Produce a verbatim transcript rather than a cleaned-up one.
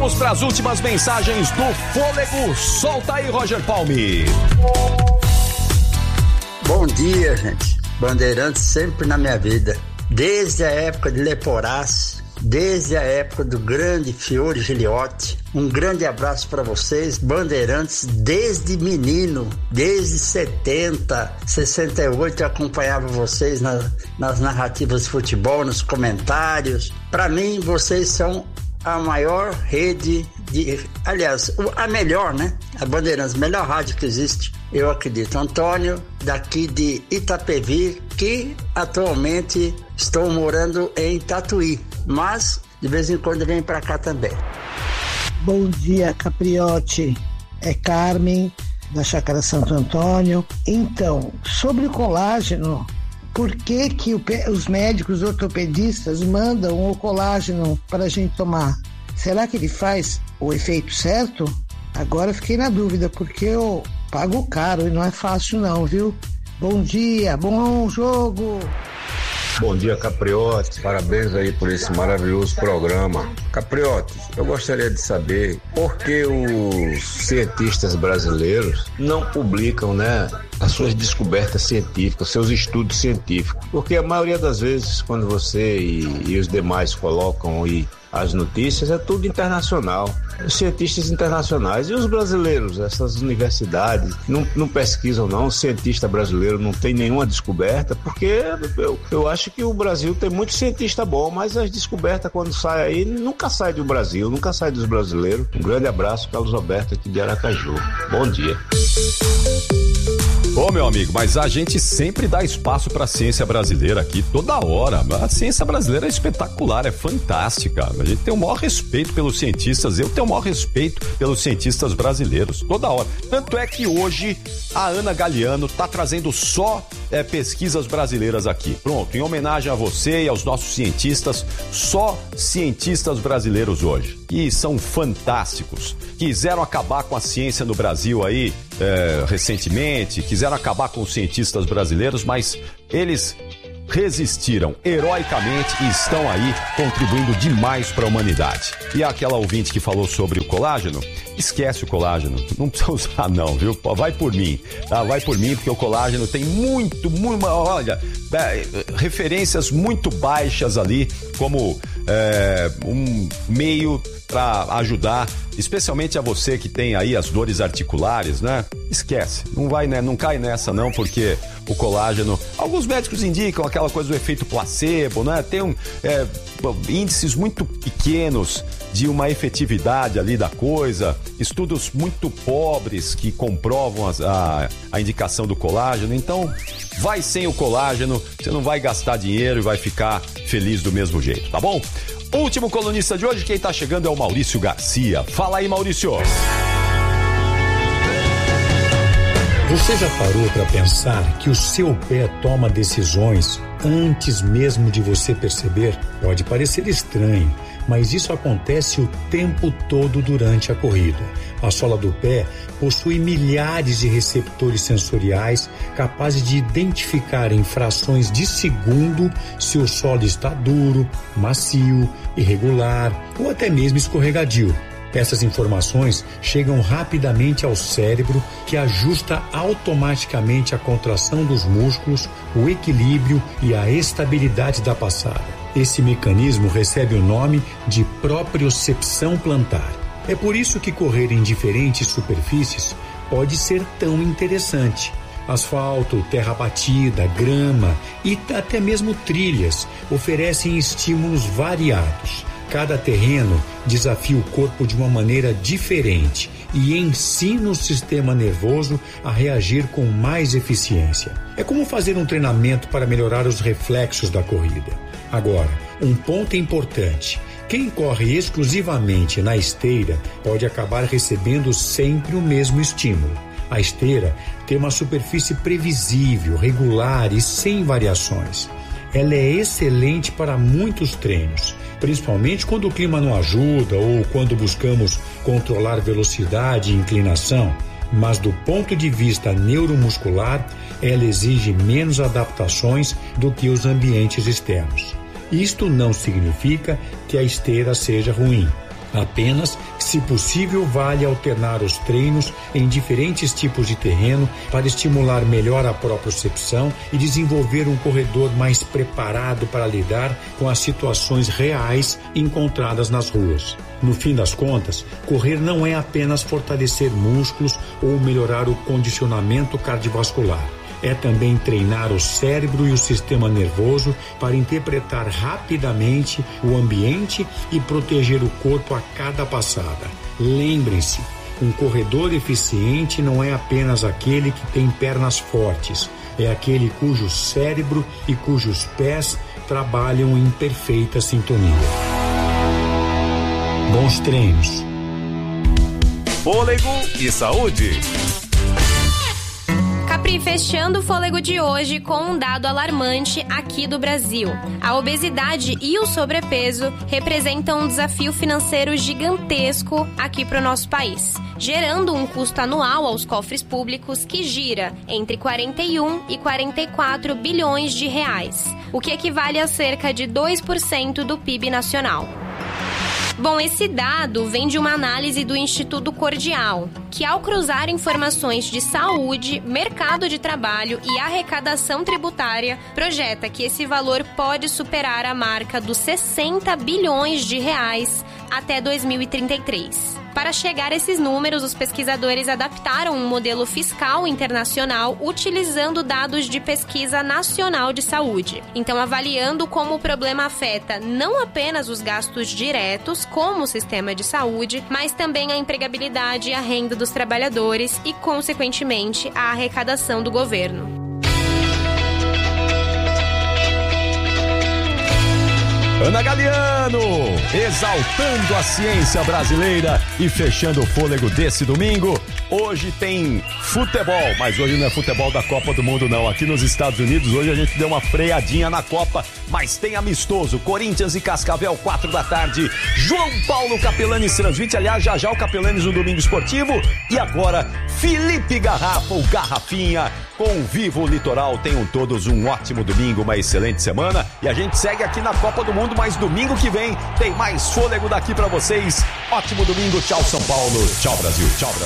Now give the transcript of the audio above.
Vamos para as últimas mensagens do Fôlego. Solta aí, Roger Palme. Bom dia, gente. Bandeirantes sempre na minha vida. Desde a época de Leporás, desde a época do grande Fiore Giliotti. Um grande abraço para vocês, Bandeirantes, desde menino, desde setenta, sessenta e oito, eu acompanhava vocês na, nas narrativas de futebol, nos comentários. Para mim, vocês são a maior rede de, aliás, a melhor, né? A Bandeirantes, melhor rádio que existe, eu acredito. Antônio, daqui de Itapevi, que atualmente estou morando em Tatuí, mas de vez em quando vem para cá também. Bom dia, Capriotti. É Carmen, da Chácara Santo Antônio. Então, sobre o colágeno, por que que o, os médicos ortopedistas mandam o colágeno para a gente tomar? Será que ele faz o efeito certo? Agora eu fiquei na dúvida, porque eu pago caro e não é fácil não, viu? Bom dia, bom jogo! Bom dia, Capriotti. Parabéns aí por esse maravilhoso programa. Capriotti, eu gostaria de saber por que os cientistas brasileiros não publicam, né, as suas descobertas científicas, seus estudos científicos. Porque a maioria das vezes, quando você e, e os demais colocam aí as notícias, é tudo internacional. Os cientistas internacionais e os brasileiros, essas universidades, não, não pesquisam não, o cientista brasileiro não tem nenhuma descoberta, porque eu, eu acho que o Brasil tem muito cientista bom, mas as descobertas quando saem aí, nunca sai do Brasil, nunca sai dos brasileiros. Um grande abraço, Carlos Alberto aqui de Aracaju. Bom dia. Ô, meu amigo, mas a gente sempre dá espaço pra ciência brasileira aqui, toda hora. A ciência brasileira é espetacular, é fantástica. A gente tem o maior respeito pelos cientistas, eu tenho o maior respeito pelos cientistas brasileiros, toda hora. Tanto é que hoje a Ana Galiano tá trazendo só é, pesquisas brasileiras aqui. Pronto, em homenagem a você e aos nossos cientistas, só cientistas brasileiros hoje. E são fantásticos. Quiseram acabar com a ciência no Brasil aí, é, recentemente, quiseram acabar com os cientistas brasileiros, mas eles resistiram heroicamente e estão aí contribuindo demais para a humanidade. E aquela ouvinte que falou sobre o colágeno, esquece o colágeno, não precisa usar não, viu? Vai por mim, tá? Vai por mim, porque o colágeno tem muito, muito, olha, é, referências muito baixas ali, como é, um meio para ajudar, especialmente a você que tem aí as dores articulares, né? Esquece, não vai, né? Não cai nessa não, porque o colágeno, alguns médicos indicam aquela coisa do efeito placebo, né? Tem um, é, índices muito pequenos de uma efetividade ali da coisa, estudos muito pobres que comprovam as, a, a indicação do colágeno. Então, vai sem o colágeno, você não vai gastar dinheiro e vai ficar feliz do mesmo jeito, tá bom? Último colunista de hoje, quem tá chegando é o Maurício Garcia. Fala aí, Maurício. Você já parou para pensar que o seu pé toma decisões antes mesmo de você perceber? Pode parecer estranho, mas isso acontece o tempo todo durante a corrida. A sola do pé possui milhares de receptores sensoriais capazes de identificar em frações de segundo se o solo está duro, macio, irregular ou até mesmo escorregadio. Essas informações chegam rapidamente ao cérebro, que ajusta automaticamente a contração dos músculos, o equilíbrio e a estabilidade da passada. Esse mecanismo recebe o nome de propriocepção plantar. É por isso que correr em diferentes superfícies pode ser tão interessante. Asfalto, terra batida, grama e até mesmo trilhas oferecem estímulos variados. Cada terreno desafia o corpo de uma maneira diferente e ensina o sistema nervoso a reagir com mais eficiência. É como fazer um treinamento para melhorar os reflexos da corrida. Agora, um ponto importante: quem corre exclusivamente na esteira pode acabar recebendo sempre o mesmo estímulo. A esteira tem uma superfície previsível, regular e sem variações. Ela é excelente para muitos treinos, principalmente quando o clima não ajuda ou quando buscamos controlar velocidade e inclinação, mas do ponto de vista neuromuscular, ela exige menos adaptações do que os ambientes externos. Isto não significa que a esteira seja ruim. Apenas, se possível, vale alternar os treinos em diferentes tipos de terreno para estimular melhor a propriocepção e desenvolver um corredor mais preparado para lidar com as situações reais encontradas nas ruas. No fim das contas, correr não é apenas fortalecer músculos ou melhorar o condicionamento cardiovascular. É também treinar o cérebro e o sistema nervoso para interpretar rapidamente o ambiente e proteger o corpo a cada passada. Lembrem-se, um corredor eficiente não é apenas aquele que tem pernas fortes, é aquele cujo cérebro e cujos pés trabalham em perfeita sintonia. Bons treinos. Fôlego e saúde. Capri, fechando o fôlego de hoje com um dado alarmante aqui do Brasil. A obesidade e o sobrepeso representam um desafio financeiro gigantesco aqui para o nosso país, gerando um custo anual aos cofres públicos que gira entre quarenta e um e quarenta e quatro bilhões de reais, o que equivale a cerca de dois por cento do P I B nacional. Bom, esse dado vem de uma análise do Instituto Cordial, que ao cruzar informações de saúde, mercado de trabalho e arrecadação tributária, projeta que esse valor pode superar a marca dos sessenta bilhões de reais até dois mil e trinta e três. Para chegar a esses números, os pesquisadores adaptaram um modelo fiscal internacional utilizando dados de pesquisa nacional de saúde. Então, avaliando como o problema afeta não apenas os gastos diretos, como o sistema de saúde, mas também a empregabilidade e a renda dos trabalhadores e, consequentemente, a arrecadação do governo. Ana Galiano, exaltando a ciência brasileira e fechando o fôlego desse domingo. Hoje tem futebol, mas hoje não é futebol da Copa do Mundo não. Aqui nos Estados Unidos hoje a gente deu uma freadinha na Copa, mas tem amistoso, Corinthians e Cascavel, quatro da tarde. João Paulo Capelanes transmite, aliás, já já o Capelanes no Domingo Esportivo. E agora, Felipe Garrafa, o Garrafinha, com o Vivo Litoral. Tenham todos um ótimo domingo, uma excelente semana. E a gente segue aqui na Copa do Mundo, mas domingo que vem tem mais fôlego daqui pra vocês. Ótimo domingo, tchau São Paulo, tchau Brasil, tchau Brasil.